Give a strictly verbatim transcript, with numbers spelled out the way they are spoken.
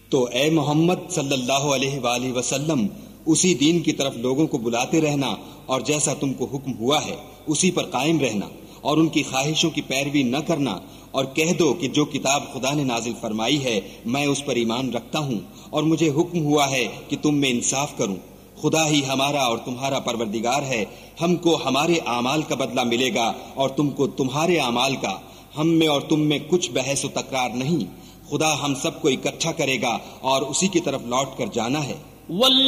तो ए मोहम्मद सल्लल्लाहु अलैहि वसल्लम, उसी दीन की तरफ लोगों को बुलाते रहना और जैसा तुमको हुक्म हुआ है उसी पर कायम रहना और उनकी ख्वाहिशों की पैरवी न करना और कह दो कि जो किताब खुदा ने नाजिल फरमाई है मैं उस पर ईमान रखता हूँ और मुझे हुक्म हुआ है कि तुम में इंसाफ करूं। खुदा ही हमारा और तुम्हारा परवरदिगार है, हमको हमारे आमाल का बदला मिलेगा और तुमको तुम्हारे आमाल का। हम में और तुम में कुछ बहस व तकरार नहीं। खुदा हम सबको इकट्ठा करेगा और उसी की तरफ लौट कर जाना है।